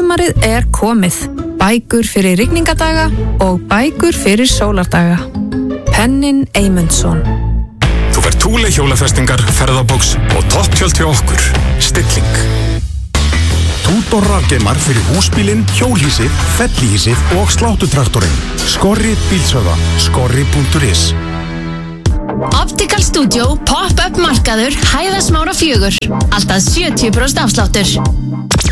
Sumarið er komið. Bækur fyrir rigningadaga og bækur fyrir sólardaga. Pennin Eymundsson. Þú fær Thule hjólafestingar, ferðabóks og topptjöld hjá okkur. Stilling. Tudor rafgeimar fyrir húsbílinn, hjólhýsið, fellihýsið og sláttutraktorinn. Skorri bílsöða. Skorri.is. Optical Studio Pop-up markaður Hæðasmára 4. Alltaf 70% afsláttur.